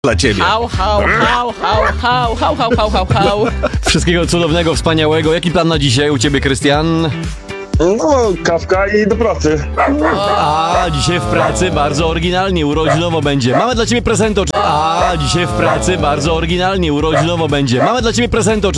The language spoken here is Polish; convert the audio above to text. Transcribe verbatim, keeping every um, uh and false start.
dla ciebie. Hał, hał, hał, hał, hał, hał, hał, hał, hał, hał. Wszystkiego cudownego, wspaniałego. Jaki plan na dzisiaj u ciebie, Krystian? No, kawka i do pracy. A, dzisiaj w pracy bardzo oryginalnie, urodzinowo będzie. Mamy dla ciebie prezent. A, dzisiaj w pracy bardzo oryginalnie, urodzinowo będzie. Mamy dla ciebie prezent.